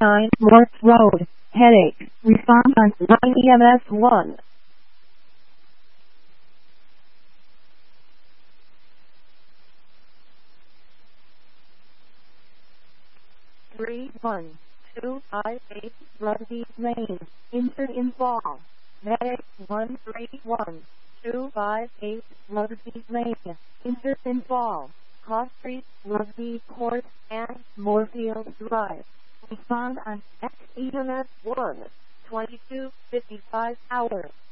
9 Morse Road, headache. Respond on 9 EMS 1. 31258 Rugby Lane, entered in fall. Medic 131258 Rugby Lane, entered in fall. Cross Street, Rugby Court, and Moorfield Drive. Respond on XEMS 1, 22:55 hours.